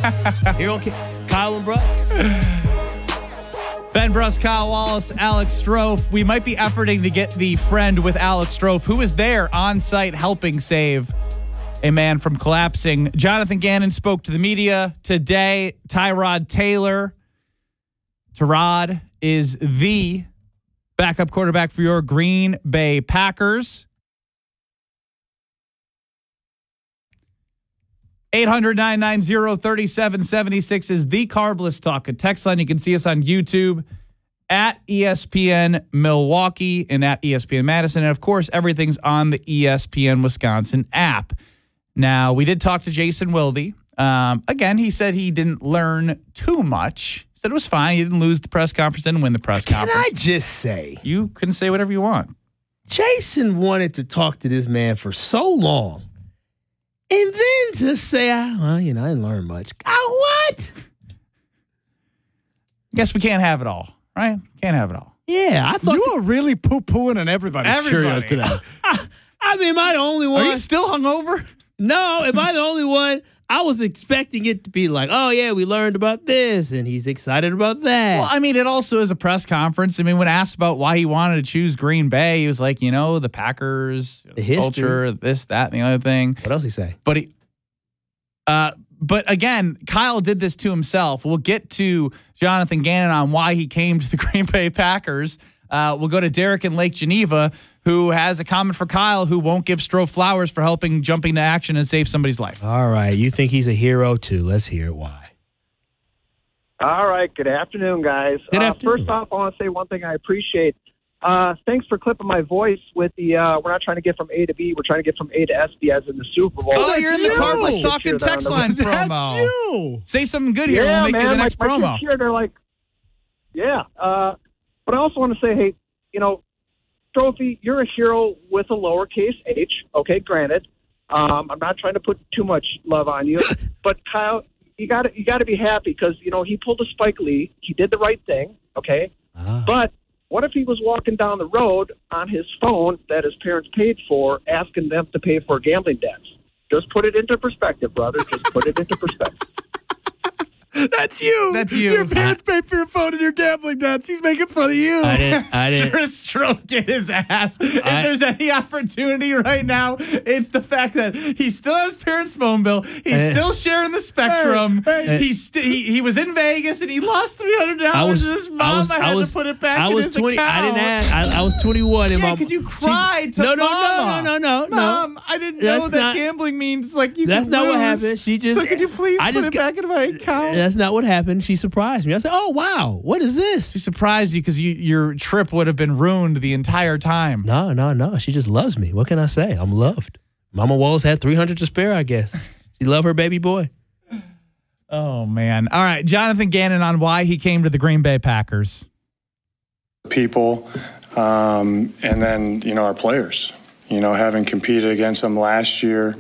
Hero Kyle and Bruss. Ben Bruss, Kyle Wallace, Alex Strofe. We might be efforting to get the friend with Alex Strofe, who is there on site helping save a man from collapsing. Jonathan Gannon spoke to the media today. Tyrod Taylor. Tyrod is the backup quarterback for your Green Bay Packers. 800-990-3776 is the Carbless Talk and text line. You can see us on YouTube at ESPN Milwaukee and at ESPN Madison. And, of course, everything's on the ESPN Wisconsin app. Now, we did talk to Jason Wilde. Again, he said he didn't learn too much. He said it was fine. He didn't lose the press conference, didn't win the press conference. Can I just say? You can say whatever you want. Jason wanted to talk to this man for so long. And then to say, I didn't learn much. What? Guess we can't have it all, right? Can't have it all. Yeah, I thought you are really poo-pooing on everybody's Cheerios today. I mean, am I the only one? Are you still hungover? No, am I the only one? I was expecting it to be like, oh, yeah, we learned about this, and he's excited about that. Well, I mean, it also is a press conference. I mean, when asked about why he wanted to choose Green Bay, he was like, the Packers, the culture, this, that, and the other thing. What else he say? But again, Kyle did this to himself. We'll get to Jonathan Gannon on why he came to the Green Bay Packers. We'll go to Derek in Lake Geneva, who has a comment for Kyle, who won't give Strofe flowers for helping jump into action and save somebody's life. All right. You think he's a hero, too. Let's hear why. All right. Good afternoon, guys. Good afternoon. First off, I want to say one thing I appreciate. Thanks for clipping my voice with the we're not trying to get from A to B. We're trying to get from A to S B as in the Super Bowl. Oh, you're in the Carbless Talk and text line promo. That's you. Say something good here. Yeah, We'll make you the next my promo. kids here, they're like, yeah. But I also want to say, hey, Trophy, you're a hero with a lowercase h. Okay, granted. I'm not trying to put too much love on you, but Kyle, you got to be happy because he pulled a Spike Lee. He did the right thing. Okay, but what if he was walking down the road on his phone that his parents paid for, asking them to pay for gambling debts? Just put it into perspective, brother. Just put it into perspective. That's you. That's you. Your parents pay for your phone and your gambling debts. He's making fun of you. I didn't. Sure, Stroke get his ass. If there's any opportunity right now, it's the fact that he still has his parents' phone bill. He's still sharing the Spectrum. He was in Vegas and he lost $300. His mom had to put it back in his 20. account. I didn't ask. I was 21. Yeah, because you cried to Mama. No. Mom, I didn't know that gambling means like you. That's can not lose. what happened. She just. So could you please put it back in my account? That's not what happened. She surprised me. I said, "Oh wow, what is this?" She surprised you because your trip would have been ruined the entire time. No. She just loves me. What can I say? I'm loved. Mama Wallace had 300 to spare, I guess. She loved her baby boy. Oh man! All right, Jonathan Gannon on why he came to the Green Bay Packers. People, and then our players. Having competed against them last year.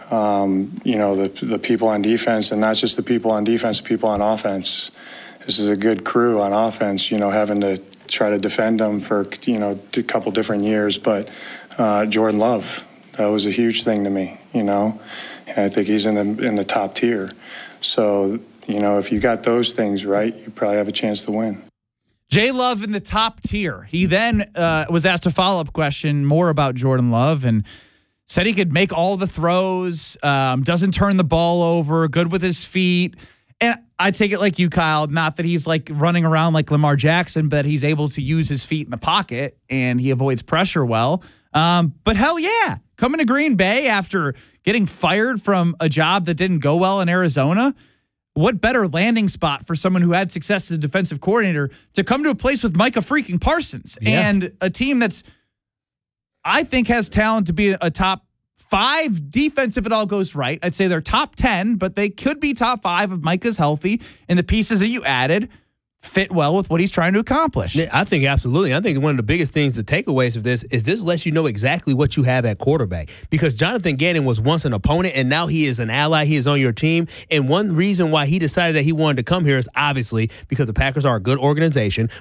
The people on defense, and not just the people on defense, people on offense. This is a good crew on offense, having to try to defend them for, a couple different years. But Jordan Love, that was a huge thing to me, and I think he's in the top tier. So, if you got those things right, you probably have a chance to win. Jay Love in the top tier. He then was asked a follow-up question more about Jordan Love and said he could make all the throws, doesn't turn the ball over, good with his feet. And I take it like you, Kyle, not that he's like running around like Lamar Jackson, but he's able to use his feet in the pocket and he avoids pressure well. But hell yeah, coming to Green Bay after getting fired from a job that didn't go well in Arizona, what better landing spot for someone who had success as a defensive coordinator to come to a place with Micah freaking Parsons and a team that's, I think, has talent to be a top 5 defense if it all goes right. I'd say they're top 10, but they could be top 5 if Micah's healthy and the pieces that you added fit well with what he's trying to accomplish. I think absolutely. I think one of the biggest things, the takeaways of this lets you know exactly what you have at quarterback. Because Jonathan Gannon was once an opponent, and now he is an ally. He is on your team. And one reason why he decided that he wanted to come here is obviously because the Packers are a good organization.